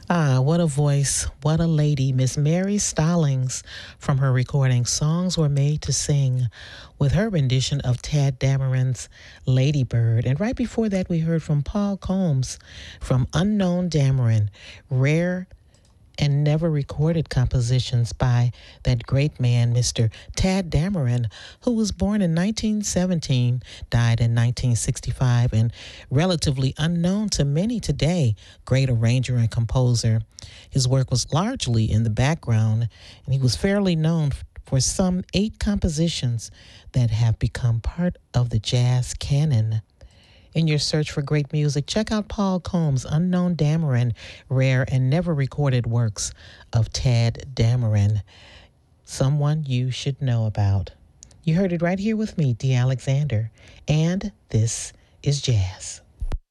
Ah, what a voice, what a lady, Miss Mary Stallings, from her recording Songs Were Made to Sing, with her rendition of Tad Dameron's Lady Bird. And right before that, we heard from Paul Combs from Unknown Dameron, rare and never recorded compositions by that great man, Mr. Tad Dameron, who was born in 1917, died in 1965, and relatively unknown to many today, great arranger and composer. His work was largely in the background, and he was fairly known for some 8 compositions that have become part of the jazz canon. In your search for great music, check out Paul Combs' Unknown Dameron, rare and never recorded works of Tad Dameron, someone you should know about. You heard it right here with me, Dee Alexander, and this is Jazz.